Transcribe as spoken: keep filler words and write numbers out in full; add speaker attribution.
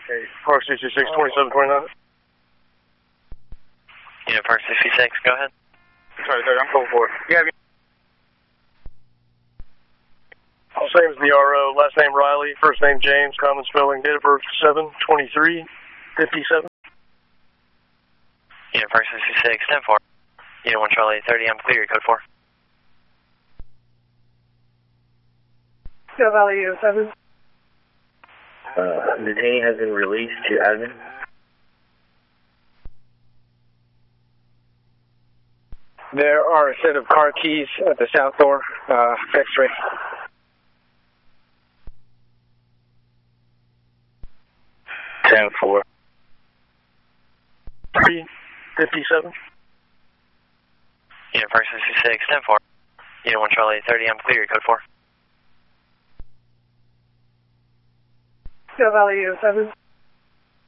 Speaker 1: Okay, Park sixty-six, twenty-seven, twenty-nine.
Speaker 2: Yeah, Park sixty-six, go ahead.
Speaker 1: Sorry, sorry, I'm going for it. Yeah, same as the R O, last name Riley, first name James, common spelling, date of birth seven twenty-three fifty-seven.
Speaker 2: Yeah, Park sixty-six, ten four. Yeah, one Charlie thirty, I'm clear, code four.
Speaker 3: Go Valley U seven.
Speaker 4: Uh, detainee has been released to admin.
Speaker 5: There are a set of car keys at the south door, uh, X-ray.
Speaker 4: ten four.
Speaker 1: three fifty-seven.
Speaker 2: Yeah, Park sixty-six, ten four. Yeah, one Charlie thirty, I'm clear, code four.
Speaker 3: Go Valley U seven.